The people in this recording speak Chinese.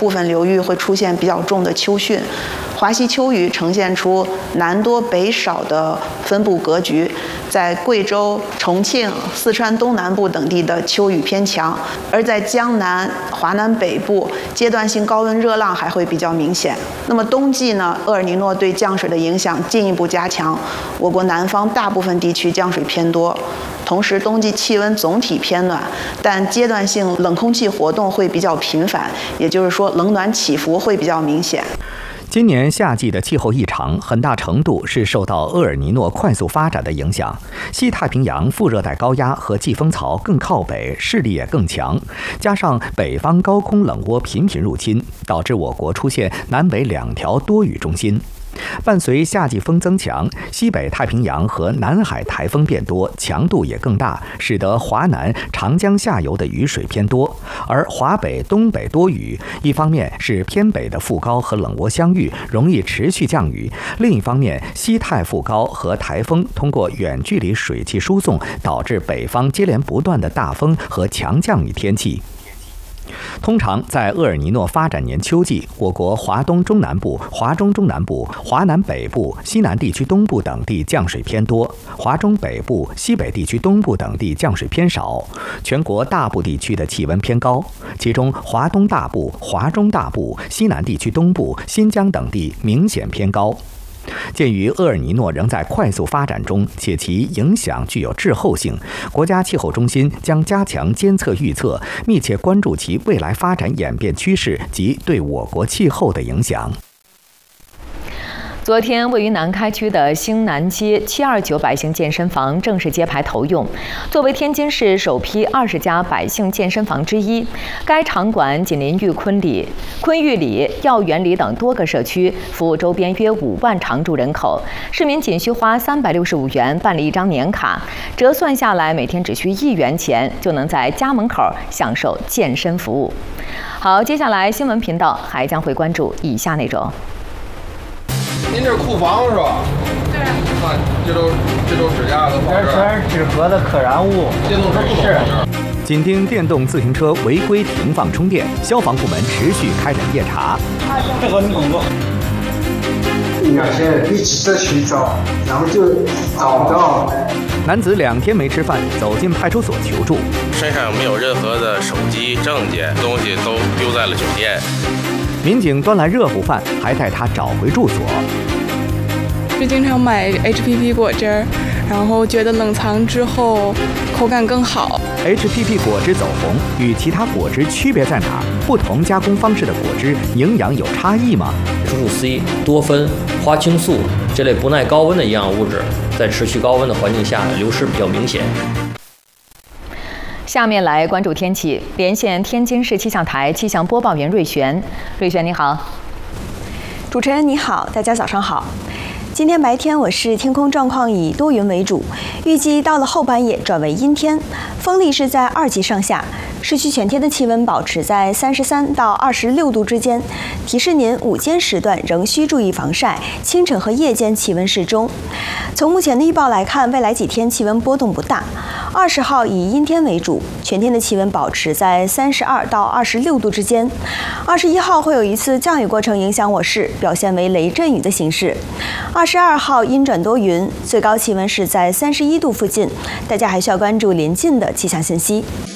部分流域会出现比较重的秋汛。华西秋雨呈现出南多北少的分布格局，在贵州、重庆、四川东南部等地的秋雨偏强，而在江南、华南北部，阶段性高温热浪还会比较明显。那么冬季呢，厄尔尼诺对降水的影响进一步加强，我国南方大部分地区降水偏多。同时，冬季气温总体偏暖，但阶段性冷空气活动会比较频繁，也就是说，冷暖起伏会比较明显。 今年夏季的气候异常，很大程度是受到厄尔尼诺快速发展的影响。西太平洋副热带高压和季风槽更靠北，势力也更强，加上北方高空冷涡频频入侵，导致我国出现南北两条多雨中心。伴随夏季风增强，西北太平洋和南海台风变多，强度也更大，使得华南、长江下游的雨水偏多。而华北、东北多雨，一方面是偏北的副高和冷涡相遇，容易持续降雨；另一方面，西太副高和台风通过远距离水汽输送，导致北方接连不断的大风和强降雨天气。通常在厄尔尼诺发展年秋季，我国华东中南部、华中中南部、华南北部、西南地区东部等地降水偏多，华中北部、西北地区东部等地降水偏少，全国大部地区的气温偏高，其中华东大部、华中大部、西南地区东部、新疆等地明显偏高。鉴于厄尔尼诺仍在快速发展中，且其影响具有滞后性，国家气候中心将加强监测预测，密切关注其未来发展演变趋势及对我国气候的影响。 昨天，位于南开区的兴南街729百姓健身房正式揭牌投用。作为天津市首批20家百姓健身房之一，该场馆紧邻昆玉里、耀园里等多个社区，服务周边约5万常住人口。市民仅需花365元办理一张年卡，折算下来每天只需1元钱，就能在家门口享受健身服务。好，接下来新闻频道还将会关注以下内容。 您这是库房是吧？对。看，这都指甲的。 这全是纸盒的可燃物。 电动车不懂事。 紧盯电动自行车违规停放充电，消防部门持续开展夜查。 这个你工作。 你要先给汽车去找，然后就找不到。 男子2天没吃饭，走进派出所求助， 身上没有任何的手机、证件，东西都丢在了酒店。 民警端来热乎饭，还带他找回住所。 就经常买 HPP 果汁，然后觉得冷藏之后口感更好。 HPP 果汁走红，与其他果汁区别在哪儿？不同加工方式的果汁营养有差异吗？ 猪乳 C、多酚、花青素这类不耐高温的营养物质，在持续高温的环境下流失比较明显。 下面来关注天气，连线天津市气象台气象播报员瑞璇。瑞璇你好。 主持人你好，大家早上好。今天白天我市天空状况以多云为主，预计到了后半夜转为阴天，风力是在2级上下。市区全天的气温保持在33到26度之间，提示您午间时段仍需注意防晒，清晨和夜间气温适中。从目前的预报来看，未来几天气温波动不大。20号以阴天为主，全天的气温保持在32到26度之间。21号会有一次降雨过程影响我市，表现为雷阵雨的形式。22号阴转多云，最高气温是在31度附近，大家还需要关注临近的气象信息。